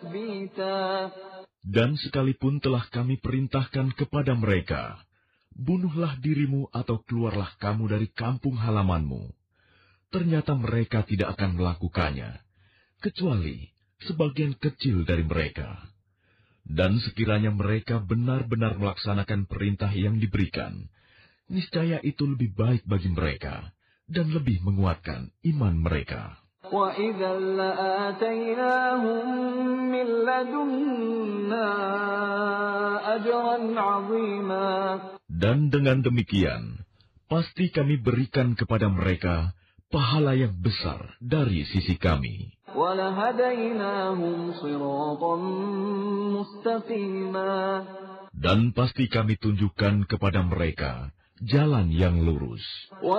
Dan sekalipun telah kami perintahkan kepada mereka, bunuhlah dirimu atau keluarlah kamu dari kampung halamanmu, ternyata mereka tidak akan melakukannya, kecuali sebagian kecil dari mereka. Dan sekiranya mereka benar-benar melaksanakan perintah yang diberikan, niscaya itu lebih baik bagi mereka dan lebih menguatkan iman mereka. وَإِذًا لَآتَيْنَاهُم مِّن لَّدُنَّا أَجْرًا عَظِيمًا. Dan dengan demikian, pasti kami berikan kepada mereka pahala yang besar dari sisi kami. وَلَهَدَيْنَاهُمْ صِرَاطًا مُّسْتَقِيمًا. Dan pasti kami tunjukkan kepada mereka jalan yang lurus.